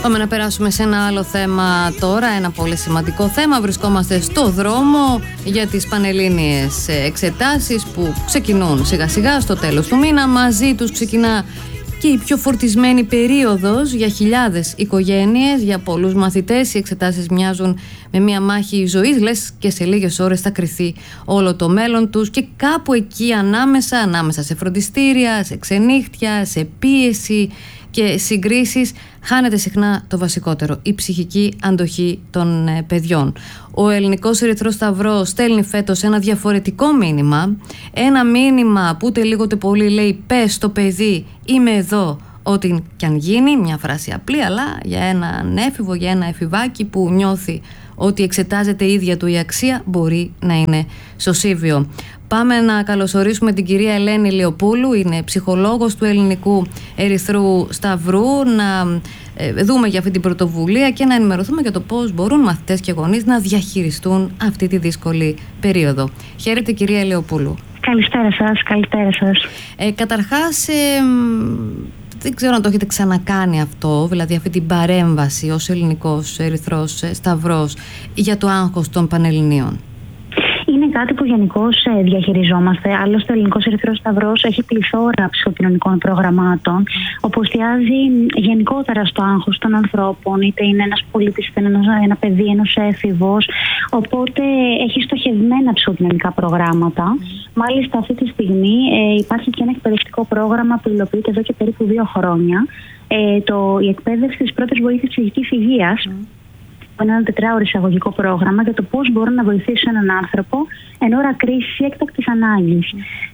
Πάμε να περάσουμε σε ένα άλλο θέμα τώρα, ένα πολύ σημαντικό θέμα. Βρισκόμαστε στο δρόμο για τις πανελλήνιες εξετάσεις που ξεκινούν σιγά σιγά στο τέλος του μήνα. Μαζί τους ξεκινά και η πιο φορτισμένη περίοδος για χιλιάδες οικογένειες, για πολλούς μαθητές. Οι εξετάσεις μοιάζουν με μια μάχη ζωής, λες και σε λίγες ώρες θα κριθεί όλο το μέλλον τους, και κάπου εκεί ανάμεσα σε φροντιστήρια, σε ξενύχτια, σε πίεση και συγκρίσεις, χάνεται συχνά το βασικότερο, η ψυχική αντοχή των παιδιών. Ο Ελληνικός Ερυθρός Σταυρός στέλνει φέτος ένα διαφορετικό μήνυμα. Ένα μήνυμα που ούτε λίγο ούτε πολύ λέει: πες στο παιδί, είμαι εδώ, ό,τι κι αν γίνει. Μια φράση απλή, αλλά για έναν έφηβο, για ένα εφηβάκι που νιώθει ότι εξετάζεται η ίδια του η αξία, μπορεί να είναι σωσίβιο. Πάμε να καλωσορίσουμε την κυρία Ελένη Λεοπούλου, είναι ψυχολόγος του Ελληνικού Ερυθρού Σταυρού, να δούμε για αυτή την πρωτοβουλία και να ενημερωθούμε για το πώς μπορούν μαθητές και γονείς να διαχειριστούν αυτή τη δύσκολη περίοδο. Χαίρετε, κυρία Λεοπούλου. Καλησπέρα σας, καλησπέρα σας. Καταρχάς, δεν ξέρω αν το έχετε ξανακάνει αυτό, δηλαδή αυτή την παρέμβαση ως Ελληνικός Ερυθρός Σταυρός για το άγχος των Πανελληνίων. Είναι κάτι που γενικώς διαχειριζόμαστε. Άλλωστε, ο Ελληνικός Ερυθρός Σταυρός έχει πληθώρα ψυχοκοινωνικών προγραμμάτων, όπου εστιάζει γενικότερα στο άγχος των ανθρώπων, είτε είναι ένας πολίτης, είτε είναι ένα παιδί, ένας έφηβος. Οπότε έχει στοχευμένα ψυχοκοινωνικά προγράμματα. Μάλιστα, αυτή τη στιγμή υπάρχει και ένα εκπαιδευτικό πρόγραμμα που υλοποιείται εδώ και περίπου 2 χρόνια. Η εκπαίδευση της πρώτης βοήθειας ψυχικής υγείας. Ένα 4ωρο εισαγωγικό πρόγραμμα για το πώς μπορώ να βοηθήσω έναν άνθρωπο εν ώρα κρίσης ή έκτακτης ανάγκης.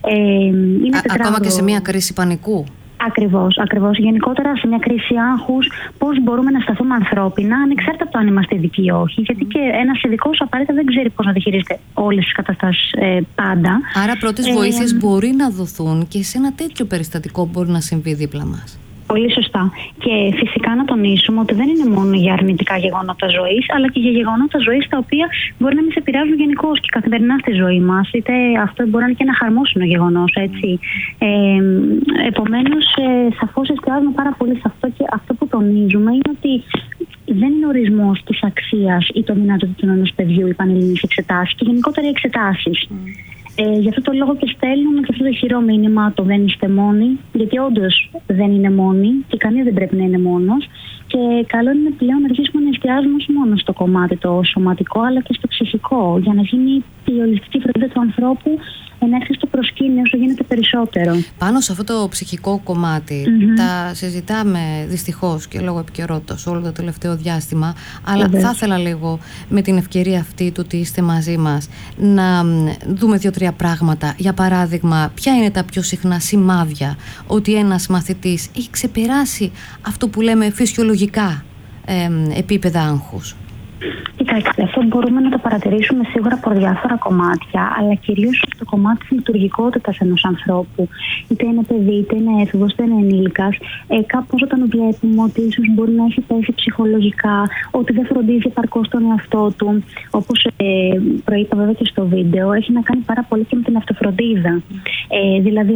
Ακόμα και σε μια κρίση πανικού. Ακριβώς. Γενικότερα σε μια κρίση άγχους, πώς μπορούμε να σταθούμε ανθρώπινα, ανεξάρτητα από το αν είμαστε ειδικοί ή όχι. Γιατί και ένας ειδικός απαραίτητα δεν ξέρει πώς να διαχειρίζεται όλες τις καταστάσεις πάντα. Άρα, πρώτες βοήθειες μπορεί να δοθούν και σε ένα τέτοιο περιστατικό μπορεί να συμβεί δίπλα μας. Πολύ σωστά. Και φυσικά να τονίσουμε ότι δεν είναι μόνο για αρνητικά γεγονότα ζωής, αλλά και για γεγονότα ζωής τα οποία μπορεί να μην σε επηρεάζουν γενικώς και καθημερινά στη ζωή μας. Είτε αυτό μπορεί να είναι και ένα χαρμόσυνο γεγονός, έτσι. Επομένως, σαφώς εστιάζουμε πάρα πολύ σε αυτό, και αυτό που τονίζουμε είναι ότι δεν είναι ορισμός της αξίας ή των δυνατοτήτων ενός παιδιού οι πανελλήνιες εξετάσεις και γενικότερα οι εξετάσεις. Γι' αυτό το λόγο και στέλνουμε και αυτό το χειρό μήνυμα, το δεν είστε μόνοι, γιατί όντως δεν είναι μόνοι και κανείς δεν πρέπει να είναι μόνος. Και καλό είναι πλέον να αρχίσουμε να εστιάζουμε όχι μόνο στο κομμάτι το σωματικό, αλλά και στο ψυχικό, για να γίνει η ολιστική φροντίδα του ανθρώπου να έρθει στο προσκήνιο όσο γίνεται περισσότερο. Πάνω σε αυτό το ψυχικό κομμάτι τα συζητάμε δυστυχώς και λόγω επικαιρότητας όλο το τελευταίο διάστημα, αλλά θα ήθελα λίγο με την ευκαιρία αυτή του ότι είστε μαζί μας να δούμε 2-3 πράγματα. Για παράδειγμα, ποια είναι τα πιο συχνά σημάδια ότι ένας μαθητής έχει ξεπεράσει αυτό που λέμε φυσιολογικά επίπεδα άγχους? Κοιτάξτε, αυτό μπορούμε να το παρατηρήσουμε σίγουρα από διάφορα κομμάτια, αλλά κυρίως στο κομμάτι της λειτουργικότητας ενός ανθρώπου. Είτε είναι παιδί, είτε είναι έφηβος, είτε είναι ενήλικας. Κάπως όταν βλέπουμε ότι ίσως μπορεί να έχει πέσει ψυχολογικά, ότι δεν φροντίζει επαρκώς τον εαυτό του, όπως προείπα βέβαια και στο βίντεο, έχει να κάνει πάρα πολύ και με την αυτοφροντίδα. Δηλαδή,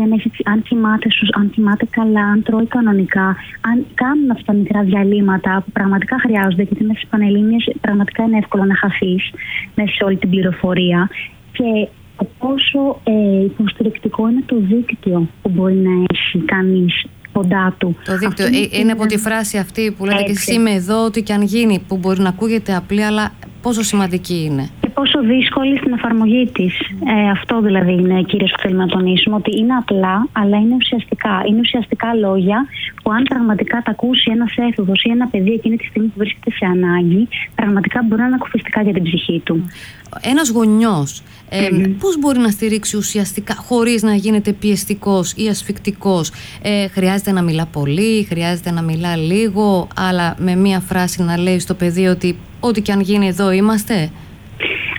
αν κοιμάται καλά, αν τρώει κανονικά, αν κάνουν αυτά τα μικρά διαλύματα που πραγματικά χρειάζονται, γιατί μέσα στις πανελλήνιες πραγματικά είναι εύκολο να χαθείς μέσα σε όλη την πληροφορία, και πόσο υποστηρικτικό είναι το δίκτυο που μπορεί να έχει κανείς κοντά του. Το δίκτυο είναι από τη φράση αυτή που λέτε και εσύ, είμαι εδώ, ό,τι και αν γίνει, που μπορεί να ακούγεται απλή, αλλά πόσο σημαντική είναι. Και πόσο δύσκολη στην εφαρμογή της. Αυτό δηλαδή είναι κυρίως που θέλουμε να τονίσουμε, ότι είναι απλά, αλλά είναι ουσιαστικά. Είναι ουσιαστικά λόγια που αν πραγματικά τα ακούσει ένας έφηβος ή ένα παιδί εκείνη τη στιγμή που βρίσκεται σε ανάγκη, πραγματικά μπορεί να είναι ακουφιστικά για την ψυχή του. Ένας γονιός πώς μπορεί να στηρίξει ουσιαστικά χωρίς να γίνεται πιεστικός ή ασφικτικός? Χρειάζεται να μιλά πολύ, χρειάζεται να μιλά λίγο, αλλά με μία φράση να λέει στο παιδί ότι ό,τι και αν γίνει εδώ είμαστε?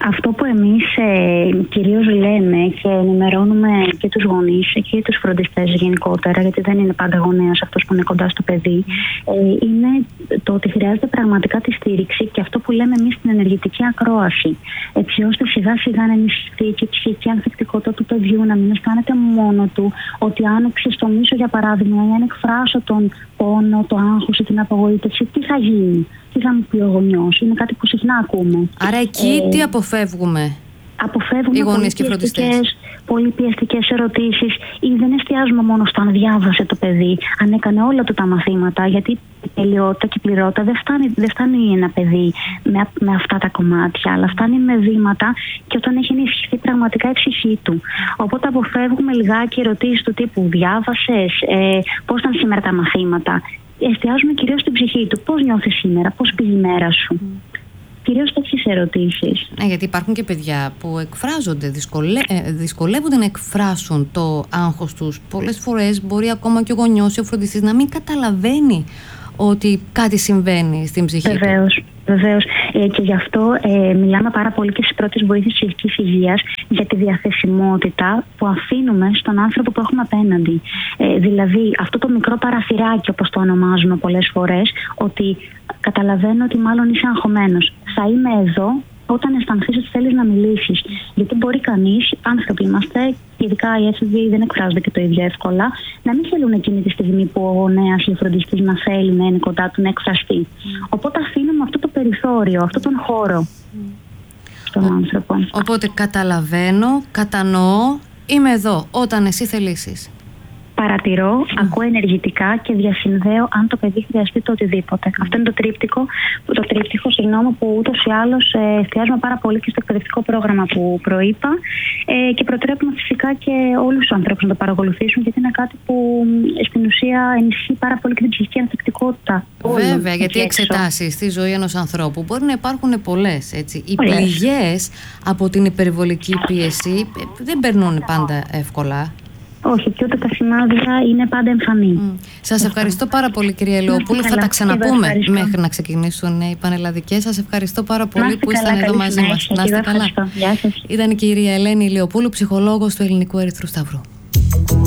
Αυτό που εμείς κυρίως λέμε και ενημερώνουμε και τους γονείς και τους φροντιστές γενικότερα, γιατί δεν είναι πάντα γονέας αυτός που είναι κοντά στο παιδί, είναι το ότι χρειάζεται πραγματικά τη στήριξη και αυτό που λέμε εμείς στην ενεργητική ακρόαση. Έτσι ώστε σιγά σιγά να ενισχυθεί και η ψυχική ανθεκτικότητα του παιδιού, να μην αισθάνεται μόνο του, ότι αν ξεστομίσω για παράδειγμα, ή αν εκφράσω τον πόνο, το άγχος ή την απογοήτευση, τι θα γίνει, τι θα μου πει ο γονιός. Είναι κάτι που συχνά ακούμε. Άρα εκεί τι αποφεύγουμε? Αποφεύγουμε οι γονείς και φροντιστές. Πολύ πιεστικές ερωτήσεις, ή δεν εστιάζουμε μόνο στο αν διάβασε το παιδί, αν έκανε όλα του τα μαθήματα, γιατί η τελειότητα και η πληρότητα δεν φτάνει ένα παιδί με αυτά τα κομμάτια, αλλά φτάνει με βήματα και όταν έχει ενισχυθεί πραγματικά η ψυχή του. Οπότε αποφεύγουμε λιγάκι ερωτήσεις του τύπου διάβασες, πώς ήταν σήμερα τα μαθήματα. Εστιάζουμε κυρίως στην ψυχή του. Πώς νιώθεις σήμερα, πώς πήγε η μέρα σου. Κυρίως τέτοιες ερωτήσεις. Ναι, γιατί υπάρχουν και παιδιά που εκφράζονται, δυσκολεύονται να εκφράσουν το άγχος τους. Πολλές φορές μπορεί ακόμα και ο γονιός ή ο φροντιστής να μην καταλαβαίνει ότι κάτι συμβαίνει στην ψυχή του. Βεβαίως. Και γι' αυτό μιλάμε πάρα πολύ και στις πρώτες βοήθειες ψυχικής υγείας για τη διαθεσιμότητα που αφήνουμε στον άνθρωπο που έχουμε απέναντι. Δηλαδή αυτό το μικρό παραθυράκι, όπως το ονομάζουμε πολλές φορές, ότι καταλαβαίνω ότι μάλλον είσαι αγχωμένος. Θα είμαι εδώ όταν αισθανθείς ότι θέλεις να μιλήσεις. Γιατί μπορεί κανείς, άνθρωποι είμαστε, ειδικά οι έφηβοι δεν εκφράζονται και το ίδιο εύκολα, να μην θέλουν εκείνη τη στιγμή που ο γονέας ή ο φροντιστής να θέλει να είναι κοντά του να εκφραστεί. Οπότε αφήνουμε αυτό το περιθώριο, αυτόν τον χώρο στον άνθρωπο. Οπότε καταλαβαίνω, κατανοώ, είμαι εδώ όταν εσύ θελήσεις. Παρατηρώ, ακούω ενεργητικά και διασυνδέω αν το παιδί χρειαστεί το οτιδήποτε. Αυτό είναι το τρίπτυχο που ούτως ή άλλως εστιάζουμε πάρα πολύ και στο εκπαιδευτικό πρόγραμμα που προείπα και προτρέπουμε φυσικά και όλους τους ανθρώπους να το παρακολουθήσουν, γιατί είναι κάτι που στην ουσία ενισχύει πάρα πολύ και την ψυχική ανθεκτικότητα. Βέβαια, γιατί οι εξετάσεις στη ζωή ενός ανθρώπου μπορεί να υπάρχουν πολλές. Οι πληγές από την υπερβολική πίεση δεν περνούν πάντα εύκολα. Όχι, και ούτε τα σημάδια είναι πάντα εμφανή. Σας ευχαριστώ πάρα πολύ, κυρία Ελαιοπούλου. Θα τα ξαναπούμε μέχρι να ξεκινήσουν οι πανελλαδικές. Σας ευχαριστώ πάρα πολύ που ήσταν εδώ μαζί μας. Να είστε καλά. Γεια σας. Ήταν η κυρία Ελένη Ελαιοπούλου, ψυχολόγος του Ελληνικού Ερυθρού Σταυρού.